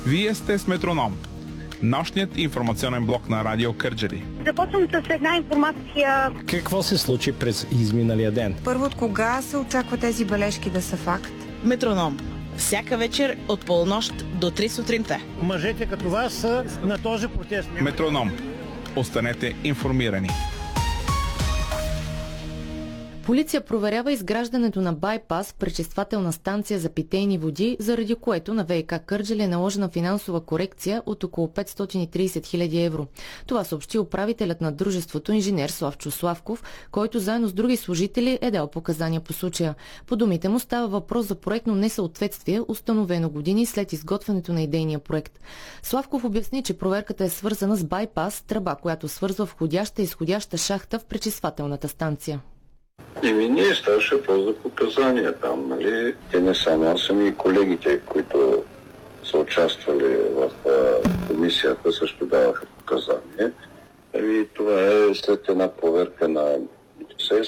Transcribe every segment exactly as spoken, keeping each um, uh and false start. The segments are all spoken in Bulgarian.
Вие сте с Метроном, нощният информационен блок на Радио Кърджали. Започвам с една информация. Какво се случи през изминалия ден? Първо, от кога се очаква тези бележки да са факт? Метроном. Всяка вечер от полунощ до три сутринта. Мъжете като вас са на този протест. Метроном. Останете информирани. Полиция проверява изграждането на байпас, пречиствателна станция за питейни води, заради което на ВиК Кърджали е наложена финансова корекция от около петстотин и трийсет хиляди евро. Това съобщи управителят на дружеството инженер Славчо Славков, който заедно с други служители е дал показания по случая. По думите му става въпрос за проектно несъответствие, установено години след изготвянето на идейния проект. Славков обясни, че проверката е свързана с байпас, тръба, която свързва входяща и изходяща шахта в пречиствателната станция. Еми, ние ставаше въпрос за показания там, нали? Те не само аз, ами и колегите, които са участвали в а, комисията, също даваха показания. Еми, това е след една проверка на СЕС.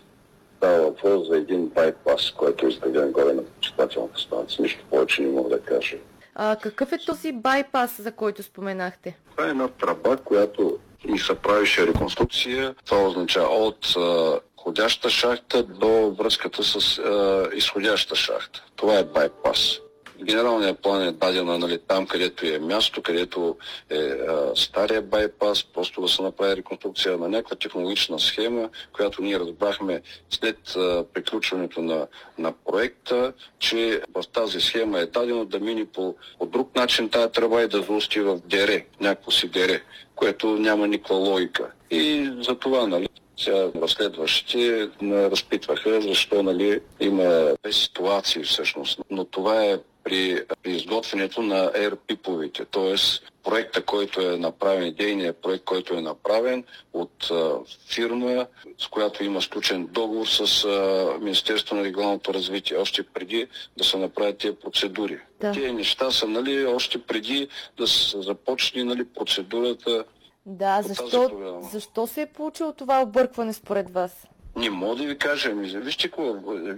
Става въпрос за един байпас, който е изграден горе на пречиствателната станция. Нищо повече не мога да кажа. А какъв е този байпас, за който споменахте? Това е една тръба, която и се правише реконструкция. Това означава от а, входяща шахта до връзката с а, изходяща шахта. Това е байпас. Генералният план е даден, нали, там, където е място, където е а, стария байпас, просто да се направи реконструкция на някаква технологична схема, която ние разбрахме след а, приключването на, на проекта, че в тази схема е дадено да мине по, по друг начин тази тръба и да заости в дере, някакво си дере, което няма никаква логика. И за това, нали, сега разследващите разпитваха защо, нали, има две ситуации всъщност. Но това е при, при изготвянето на Air-пиповите, т.е. проекта, който е направен, идейният проект, който е направен от а, фирма, с която има сключен договор с а, Министерството на регионалното развитие, още преди да се направят тези процедури. Да. Тези неща са, нали, още преди да се започне, нали, процедурата. Да, защо, защо се е получило това объркване според вас? Не мога да ви кажа. Вижте какво.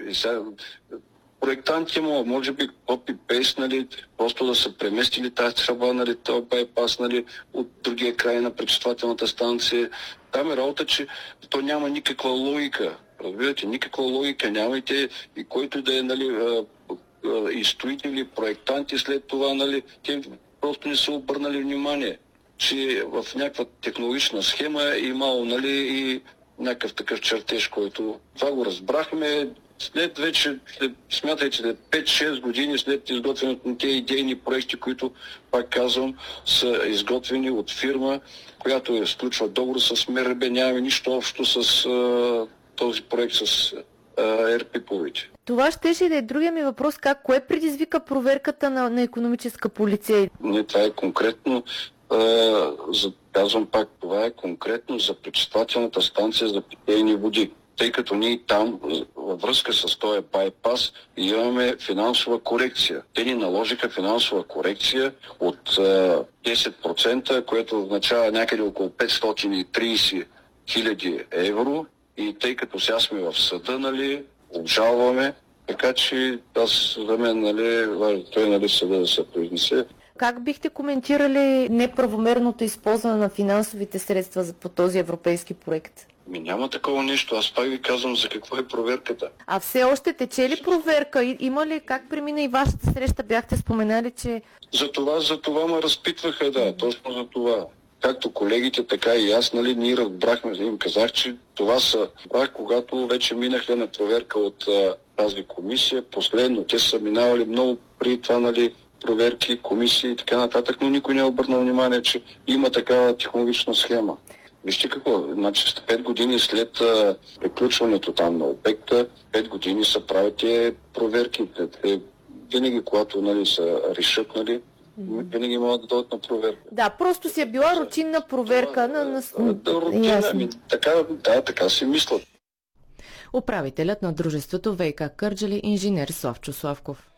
Проектанти му, може би копи-пейст, нали, просто да са преместили тази тръба, нали, този байпас, нали, от другия край на пречиствателната станция. Там е работа, че то няма никаква логика. Разбирате, никаква логика нямайте и който да е, нали, и строители, проектанти след това, нали, те просто не са обърнали внимание, че в някаква технологична схема е имало, нали, и някакъв такъв чертеж, който това го разбрахме след вече, след, смятайте, след пет-шест години след изготвянето на тези идейни проекти, които, пак казвам, са изготвени от фирма, която е сключва договор с МРБ, нямаме нищо общо с а, този проект с Air-пиповите. Това щеше да е другия ми въпрос, как, кое предизвика проверката на, на икономическа полиция? Не, това е конкретно, а, за, казвам пак, това е конкретно за пречиствателната станция за питейни води. Тъй като ние там, във връзка с този байпас, имаме финансова корекция. Те ни наложиха финансова корекция от а, десет процента, което означава някъде около петстотин и трийсет хиляди евро. И тъй като сега сме в съда, нали, обжалваме, така че аз за мен, нали, той, нали, съда да се произнесе. Как бихте коментирали неправомерното използване на финансовите средства по този европейски проект? Ми няма такова нещо. Аз пак ви казвам за какво е проверката. А все още тече ли проверка? Има ли, как премина и вашата среща? Бяхте споменали, че... За това, за това ме разпитваха, да, точно за това. Както колегите, така и аз, нали, ние разбрахме, им казах, че това са брах, когато вече минахме на проверка от а, тази комисия. Последно, те са минавали много при това, нали, проверки, комисии и така нататък, но никой не е обърнал внимание, че има такава технологична схема. Вижте какво, значи пет години след а, приключването там на обекта, пет години са правят тези проверки. Те, винаги, когато, нали, са решат, нали, винаги могат да дойдат на проверка. Да, просто си е била рутинна проверка. Това, на, на... Да, рутина, ами, така, да, така си мислят. Управителят на дружеството ВиК Кърджали инженер Славчо Славков.